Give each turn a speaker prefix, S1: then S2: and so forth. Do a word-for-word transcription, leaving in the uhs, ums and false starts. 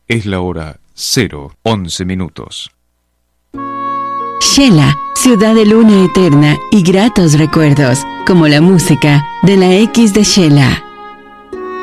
S1: Es la hora cero once minutos.
S2: Shela, ciudad de luna eterna y gratos recuerdos, como la música de la X de Shela.